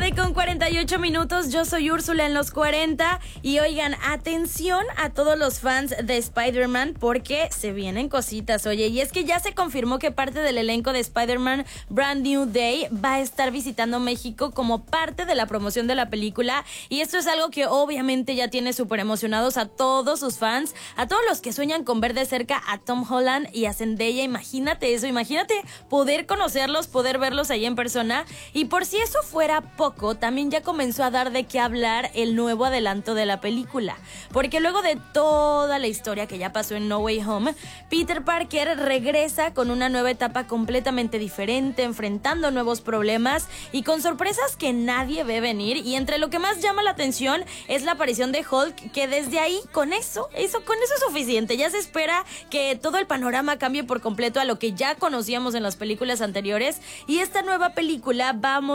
tarde con 48 minutos. Yo soy Úrsula en los 40. Y oigan, atención a todos los fans de Spider-Man porque se vienen cositas, oye. Y es que ya se confirmó que parte del elenco de Spider-Man Brand New Day va a estar visitando México como parte de la promoción de la película. Y esto es algo que obviamente ya tiene súper emocionados a todos sus fans, a todos los que sueñan con ver de cerca a Tom Holland y a Zendaya. Imagínate eso, imagínate poder conocerlos, poder verlos ahí en persona. Y por si eso fuera poco, también ya comenzó a dar de qué hablar el nuevo adelanto de la película, porque luego de toda la historia que ya pasó en No Way Home, Peter Parker regresa con una nueva etapa completamente diferente, enfrentando nuevos problemas y con sorpresas que nadie ve venir. Y entre lo que más llama la atención es la aparición de Hulk, que desde ahí con eso es suficiente. Ya se espera que todo el panorama cambie por completo a lo que ya conocíamos en las películas anteriores, y esta nueva película va a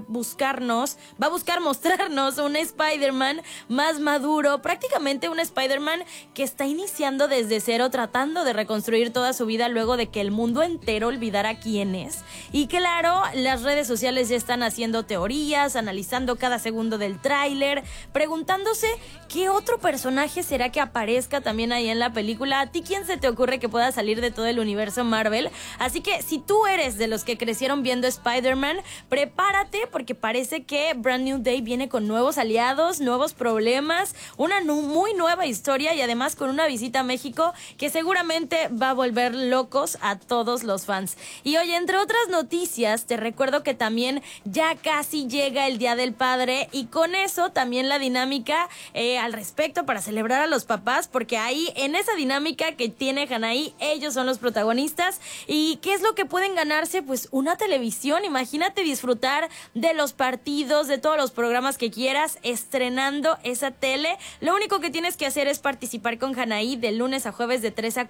buscar mostrarnos un Spider-Man más maduro, prácticamente un Spider-Man que está iniciando desde cero, tratando de reconstruir toda su vida luego de que el mundo entero olvidara quién es. Y claro, las redes sociales ya están haciendo teorías, analizando cada segundo del tráiler, preguntándose qué otro personaje será que aparezca también ahí en la película. ¿A ti quién se te ocurre que pueda salir de todo el universo Marvel? Así que si tú eres de los que crecieron viendo Spider-Man, prepárate porque parece que Brand New Day viene con nuevos aliados, nuevos problemas, una muy nueva historia y además con una visita a México que seguramente va a volver locos a todos los fans. Y oye, entre otras noticias, te recuerdo que también ya casi llega el Día del Padre, y con eso también la dinámica al respecto para celebrar a los papás, porque ahí en esa dinámica que tiene Hanaí, ellos son los protagonistas. ¿Y qué es lo que pueden ganarse? Pues una televisión. Imagínate disfrutar de los partidos, de todos los programas que quieras, estrenando esa tele. Lo único que tienes que hacer es participar con Hanaí de lunes a jueves de 3 a